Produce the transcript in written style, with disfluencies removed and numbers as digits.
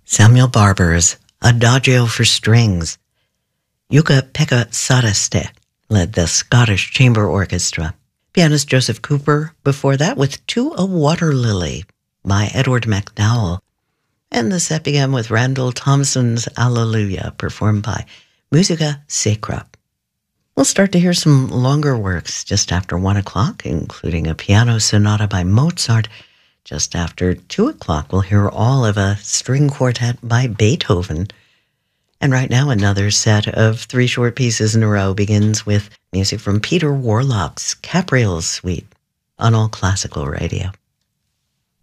Samuel Barber's Adagio for Strings. Jukka-Pekka Sataste led the Scottish Chamber Orchestra. Pianist Joseph Cooper before that with To a Water Lily by Edward MacDowell. And the set began with Randall Thompson's Alleluia, performed by Musica Sacra. We'll start to hear some longer works just after 1 o'clock, including a piano sonata by Mozart. Just after 2 o'clock, we'll hear all of a string quartet by Beethoven. And right now, another set of 3 short pieces in a row begins with music from Peter Warlock's Capriles Suite on All Classical Radio.